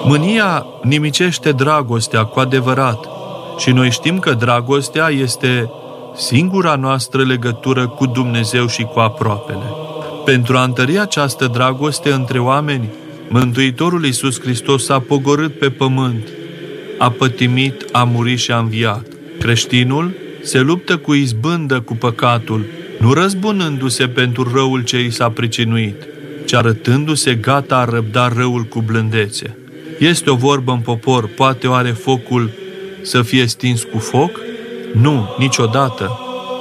Mânia nimicește dragostea cu adevărat și noi știm că dragostea este singura noastră legătură cu Dumnezeu și cu aproapele. Pentru a întări această dragoste între oameni, Mântuitorul Iisus Hristos a pogorât pe pământ, a pătimit, a murit și a înviat. Creștinul se luptă cu izbândă cu păcatul, nu răzbunându-se pentru răul ce i s-a pricinuit, ci arătându-se gata a răbda răul cu blândețe. Este o vorbă în popor, poate oare focul să fie stins cu foc? Nu, niciodată.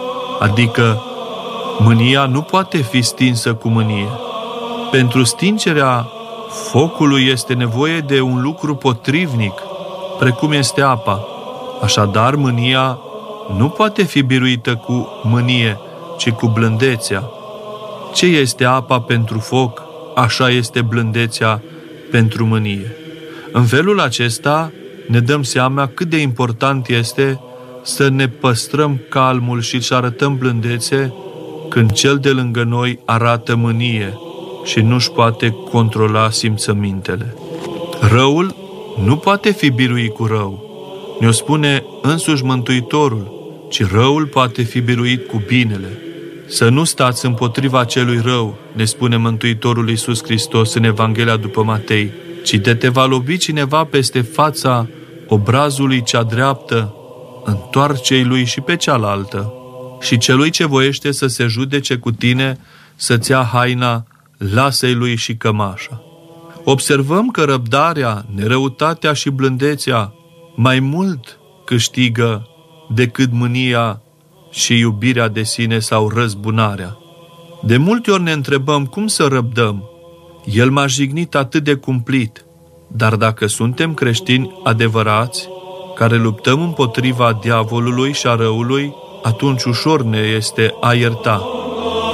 Adică mânia nu poate fi stinsă cu mânie. Pentru stingerea focului este nevoie de un lucru potrivnic, precum este apa. Așadar, mânia nu poate fi biruită cu mânie, ci cu blândețea. Ce este apa pentru foc, așa este blândețea pentru mânie. În felul acesta ne dăm seama cât de important este să ne păstrăm calmul și să arătăm blândețe când cel de lângă noi arată mânie și nu-și poate controla simțămintele. Răul nu poate fi biruit cu rău. Ne-o spune însuși Mântuitorul, ci răul poate fi biruit cu binele. Să nu stați împotriva celui rău, ne spune Mântuitorul Iisus Hristos în Evanghelia după Matei, ci de te va lovi cineva peste fața obrazului cea dreaptă, întoarce-i lui și pe cealaltă. Și celui ce voiește să se judece cu tine, să-ți ia haina, lasă-i lui și cămașa. Observăm că răbdarea, nerăutatea și blândețea mai mult câștigă decât mânia și iubirea de sine sau răzbunarea. De multe ori ne întrebăm cum să răbdăm. El m-a jignit atât de cumplit, dar dacă suntem creștini adevărați, care luptăm împotriva diavolului și a răului, atunci ușor ne este a ierta.